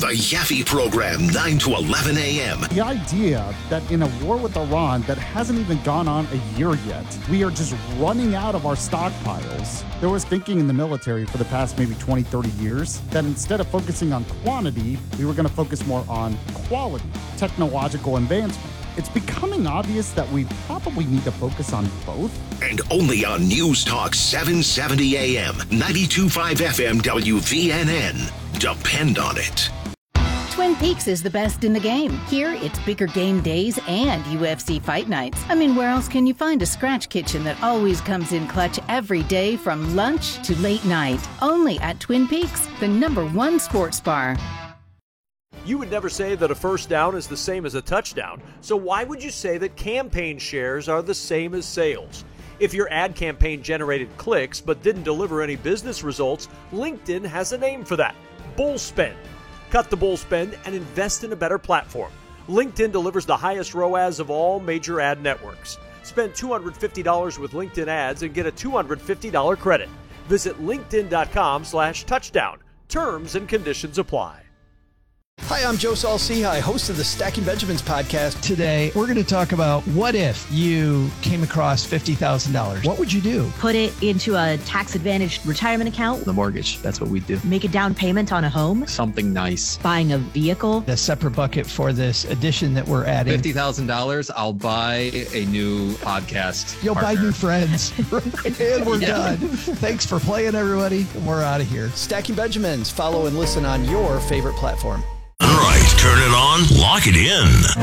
The Yaffe Program, 9 to 11 a.m. The idea that in a war with Iran that hasn't even gone on a year yet, we are just running out of our stockpiles. There was thinking in the military for the past maybe 20, 30 years that instead of focusing on quantity, we were going to focus more on quality, technological advancement. It's becoming obvious that we probably need to focus on both. And only on News Talk 770 AM, 92.5 FM WVNN. Depend on it. Twin Peaks is the best in the game. Here, it's bigger game days and UFC fight nights. I mean, where else can you find a scratch kitchen that always comes in clutch every day from lunch to late night? Only at Twin Peaks, the #1 sports bar. You would never say that a first down is the same as a touchdown, so why would you say that campaign shares are the same as sales? If your ad campaign generated clicks but didn't deliver any business results, LinkedIn has a name for that: bull spend. Cut the bull spend and invest in a better platform. LinkedIn delivers the highest ROAS of all major ad networks. Spend $250 with LinkedIn ads and get a $250 credit. Visit linkedin.com/touchdown. Terms and conditions apply. Hi, I'm Joe Saul-Sehy, host of the Stacking Benjamins podcast. Today, we're going to talk about what if you came across $50,000? What would you do? Put it into a tax-advantaged retirement account. The mortgage, that's what we do. Make a down payment on a home. Something nice. Buying a vehicle. A separate bucket for this addition that we're adding. $50,000, I'll buy a new podcast You'll partner. buy new friends. And we're done. Thanks for playing, everybody. We're out of here. Stacking Benjamins. Follow and listen on your favorite platform. All right, turn it on, lock it in.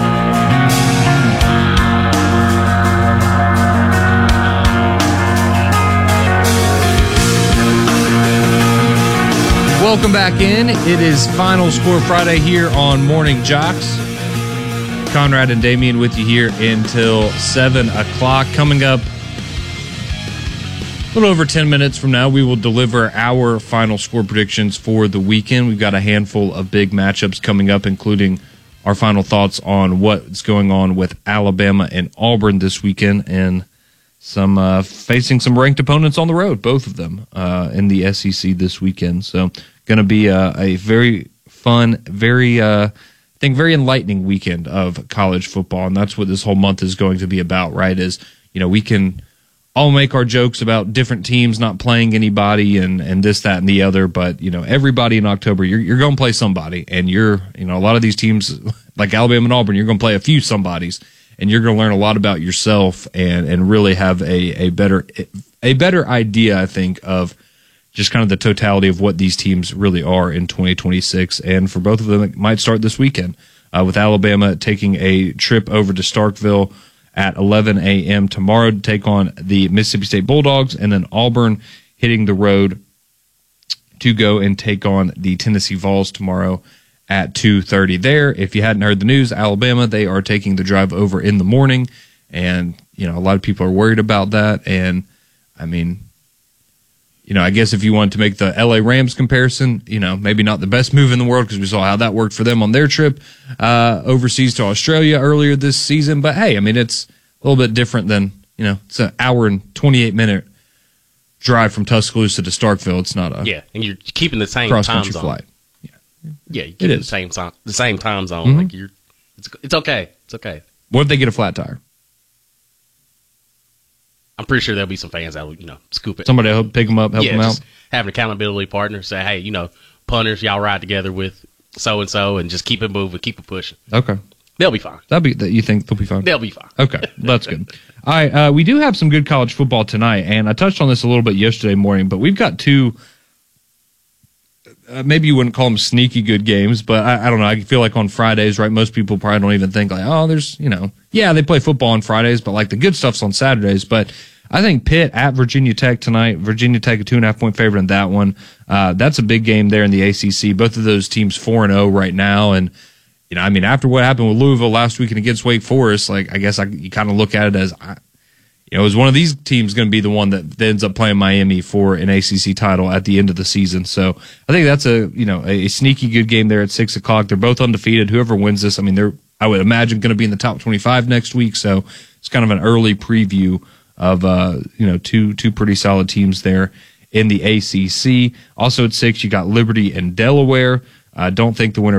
Welcome back in. It is Final Score Friday here on Morning Jocks. Conrad and Damien with you here until 7 o'clock. Coming up a little over 10 minutes from now, we will deliver our final score predictions for the weekend. We've got a handful of big matchups coming up, including our final thoughts on what's going on with Alabama and Auburn this weekend, and some facing some ranked opponents on the road, both of them in the SEC this weekend. So going to be a very fun, very enlightening weekend of college football, and that's what this whole month is going to be about, right? Is, we can all make our jokes about different teams not playing anybody and this, that, and the other, but everybody in October, you're going to play somebody, and a lot of these teams like Alabama and Auburn, you're going to play a few somebodies, and you're going to learn a lot about yourself and really have a better idea, I think, of just kind of the totality of what these teams really are in 2026. And for both of them, it might start this weekend with Alabama taking a trip over to Starkville at 11 a.m. tomorrow to take on the Mississippi State Bulldogs, and then Auburn hitting the road to go and take on the Tennessee Vols tomorrow at 2:30 there. If you hadn't heard the news, Alabama, they are taking the drive over in the morning, and a lot of people are worried about that. And I mean, I guess if you want to make the LA Rams comparison, maybe not the best move in the world, because we saw how that worked for them on their trip overseas to Australia earlier this season. But hey, I mean, it's a little bit different than, it's an hour and 28-minute drive from Tuscaloosa to Starkville. It's not a and you're keeping the same cross-country time zone. flight. Yeah, you're keeping the same time zone. Mm-hmm. Like it's okay. It's okay. What if they get a flat tire? I'm pretty sure there'll be some fans that will, scoop it. Somebody help pick them up, help them out. Just have an accountability partner. Say, hey, punters, y'all ride together with so and so, and just keep it moving, keep it pushing. Okay, they'll be fine. You think they'll be fine? They'll be fine. Okay, that's good. All right, we do have some good college football tonight, and I touched on this a little bit yesterday morning, but we've got two. Maybe you wouldn't call them sneaky good games, but I don't know. I feel like on Fridays, right? Most people probably don't even think like, oh, there's, they play football on Fridays, but like the good stuff's on Saturdays. But I think Pitt at Virginia Tech tonight. Virginia Tech a 2.5-point favorite in that one. That's a big game there in the ACC. Both of those teams 4-0 right now, and after what happened with Louisville last weekend against Wake Forest, like I guess you kind of look at it as, is one of these teams going to be the one that ends up playing Miami for an ACC title at the end of the season? So I think that's a sneaky good game there at 6 o'clock. They're both undefeated. Whoever wins this, they're, I would imagine, going to be in the top 25 next week. So it's kind of an early preview of two pretty solid teams there in the ACC. Also at 6, you got Liberty and Delaware. Don't think the winner